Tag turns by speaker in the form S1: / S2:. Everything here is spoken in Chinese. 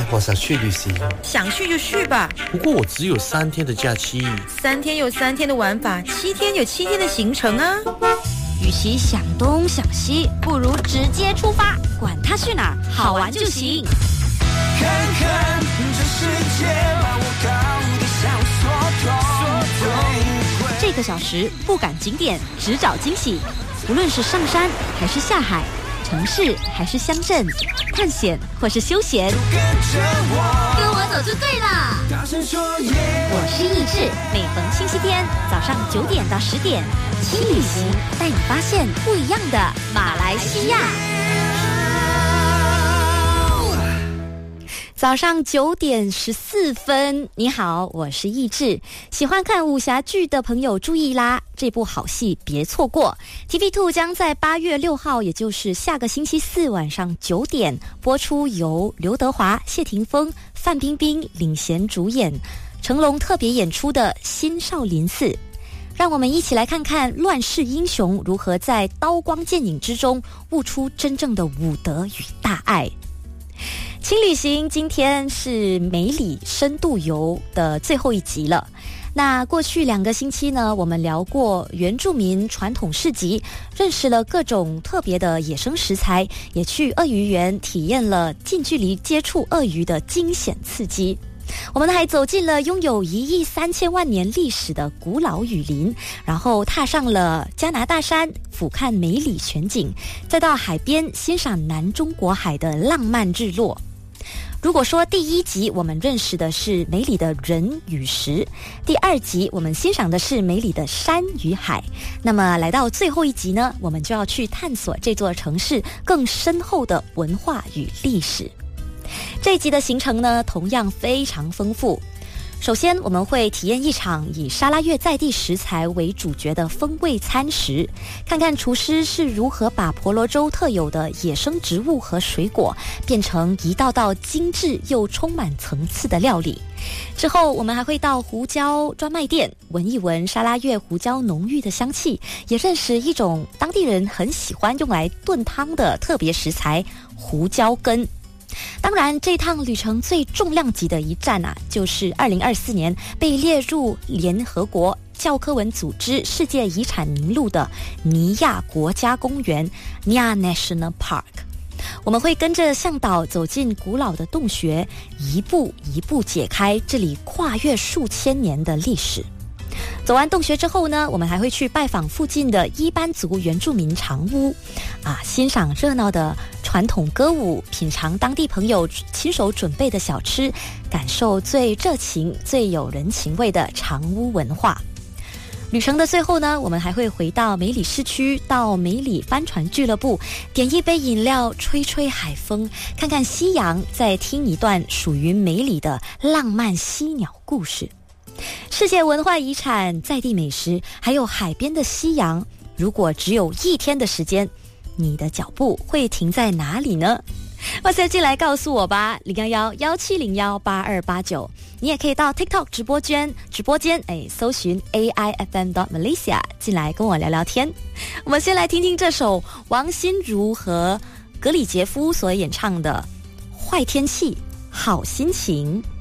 S1: 我想去旅行。
S2: 想去就去吧。
S1: 不过我只有3天的假期。
S2: 3天有3天的玩法，7天有7天的行程啊。
S3: 与其想东想西，不如直接出发，管他去哪儿，好玩就行。
S4: 看看这世界，把我搞得像缩头。
S3: 这个小时不赶景点，只找惊喜。无论是上山还是下海，城市还是乡镇，探险或是休闲，跟我走就对了。
S4: 大声说耶！
S3: 我是易志，每逢星期天早上9点到10点，轻旅行带你发现不一样的马来西亚。早上9点14分，你好，我是易志。喜欢看武侠剧的朋友注意啦，这部好戏别错过。TV2 将在8月6号，也就是下个星期四晚上9点播出，由刘德华、谢霆锋、范冰冰领衔主演，成龙特别演出的《新少林寺》。让我们一起来看看乱世英雄如何在刀光剑影之中悟出真正的武德与大爱。轻旅行今天是梅里深度游的最后一集了。那过去2个星期呢，我们聊过原住民传统市集，认识了各种特别的野生食材，也去鳄鱼园体验了近距离接触鳄鱼的惊险刺激。我们还走进了拥有1亿3000万年历史的古老雨林，然后踏上了加拿大山，俯瞰梅里全景，再到海边欣赏南中国海的浪漫日落。如果说第1集我们认识的是梅里的人与食，第2集我们欣赏的是梅里的山与海，那么来到最后1集呢，我们就要去探索这座城市更深厚的文化与历史。这一集的行程呢，同样非常丰富。首先我们会体验一场以沙拉越在地食材为主角的风味餐食，看看厨师是如何把婆罗洲特有的野生植物和水果变成一道道精致又充满层次的料理。之后我们还会到胡椒专卖店闻一闻沙拉越胡椒浓郁的香气，也认识一种当地人很喜欢用来炖汤的特别食材胡椒根。当然这趟旅程最重量级的一站啊，就是2024年被列入联合国教科文组织世界遗产名录的尼亚国家公园 Nia National Park。 我们会跟着向导走进古老的洞穴，一步一步解开这里跨越数千年的历史。走完洞穴之后呢，我们还会去拜访附近的伊班族原住民长屋欣赏热闹的传统歌舞，品尝当地朋友亲手准备的小吃，感受最热情最有人情味的长屋文化。旅程的最后呢，我们还会回到梅里市区，到梅里帆船俱乐部，点一杯饮料，吹吹海风，看看夕阳，再听一段属于梅里的浪漫犀鸟故事。世界文化遗产、在地美食，还有海边的夕阳，如果只有1天的时间，你的脚步会停在哪里呢？哇塞，进来告诉我吧，011-1701-8289。你也可以到 TikTok 直播间搜寻 AIFM.Malaysia 进来跟我聊聊天。我们先来听听这首王心如和格里杰夫所演唱的《坏天气好心情》。